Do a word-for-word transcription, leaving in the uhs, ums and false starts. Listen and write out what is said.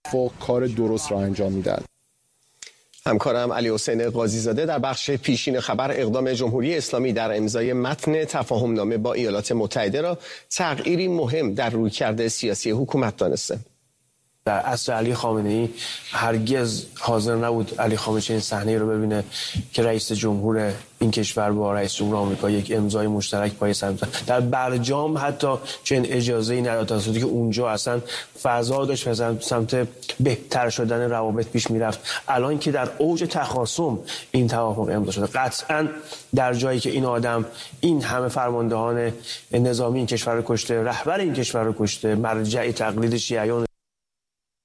فوق کار درست را انجام میدن. همکارم علی حسین قاضی زاده در بخش پیشین خبر اقدام جمهوری اسلامی در امضای متن تفاهمنامه با ایالات متحده را تغییری مهم در رویکرد سیاسی حکومت دانسته. در عصر علی خامنه‌ای هرگز حاضر نبود علی خامنه‌ای این صحنه رو ببینه که رئیس جمهور این کشور با رئیس جمهور آمریکا یک امضای مشترک پای سر می‌ذارن. در برجام حتی چنین اجازه‌ای نداد، تا صورتی که اونجا اصلا فضا داشت مثلا سمت بهتر شدن روابط پیش میرفت. الان که در اوج تخاصم این توافق امضا شده، قطعاً در جایی که این آدم این همه فرماندهان نظامی این کشور رو کشته، رهبر این کشور رو کشته، مرجع تقلید شیعیان